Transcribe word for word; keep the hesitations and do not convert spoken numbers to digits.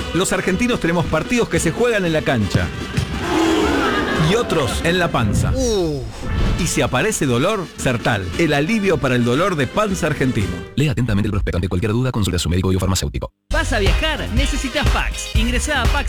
Los argentinos tenemos partidos que se juegan en la cancha y otros en la panza. Uh. Y si aparece dolor, Sertal, el alivio para el dolor de panza argentino. Lea atentamente el prospecto. Ante cualquier duda, consulta a su médico y o farmacéutico. ¿Vas a viajar? Necesitas Pax. Ingresá a pax